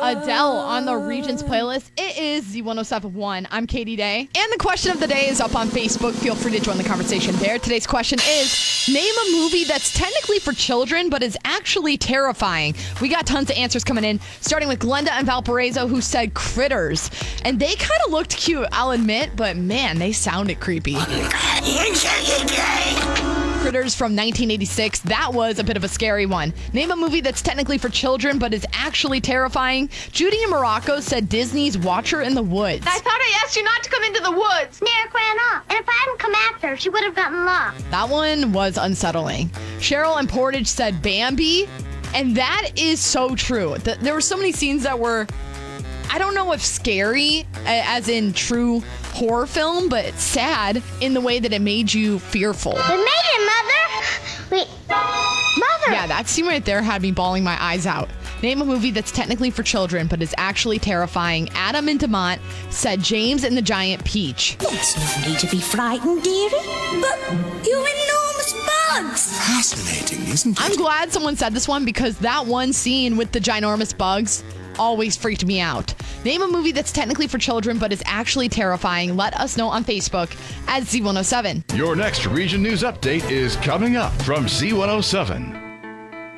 Adele on the Regions playlist. It is Z1071. I'm Katie Day. And the question of the day is up on Facebook. Feel free to join the conversation there. Today's question is, name a movie that's technically for children, but is actually terrifying. We got tons of answers coming in, starting with Glenda and Valparaiso, who said Critters. And they kind of looked cute, I'll admit, but man, they sounded creepy. Critters from 1986. That was a bit of a scary one. Name a movie that's technically for children, but is actually terrifying. Judy in Morocco said Disney's Watcher in the Woods. I thought I asked you not to come into the woods. Derek ran off. And if I hadn't come after her, she would have gotten lost. That one was unsettling. Cheryl and Portage said Bambi. And that is so true. There were so many scenes that were, I don't know if scary, as in true horror film, but sad in the way that it made you fearful. We made it, Mother. Wait, Mother. Yeah, that scene right there had me bawling my eyes out. Name a movie that's technically for children, but is actually terrifying. Adam in Demont said James and the Giant Peach. There's no need to be frightened, dearie. But you're enormous bugs. Fascinating, isn't it? I'm glad someone said this one because that one scene with the ginormous bugs always freaked me out. Name a movie that's technically for children, but is actually terrifying. Let us know on Facebook at Z107. Your next Region News Update is coming up from Z107.